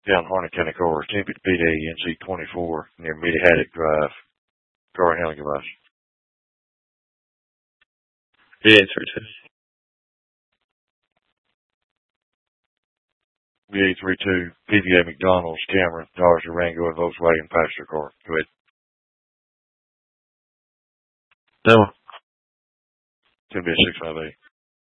down Harney County Cars, 1050 PD, NC 24, near Midi Haddock Drive, car handling device. Yeah, 32. VA32, PVA McDonald's, Camry, Dodge Durango, and Volkswagen passenger car. Go ahead. No. It's going to be a 658.